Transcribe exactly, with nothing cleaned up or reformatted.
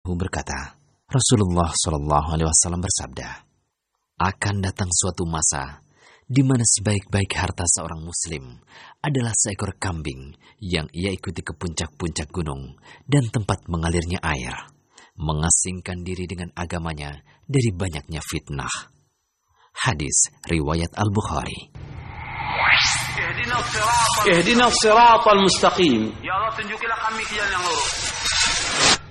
berkata, Rasulullah Shallallahu Alaihi Wasallam bersabda, akan datang suatu masa di mana sebaik-baik harta seorang Muslim adalah seekor kambing yang ia ikuti ke puncak-puncak gunung dan tempat mengalirnya air, mengasingkan diri dengan agamanya dari banyaknya fitnah. Hadis riwayat Al-Bukhari. Ihdinas siratal mustaqim. Ya Allah, tunjukilah kami jalan yang lurus.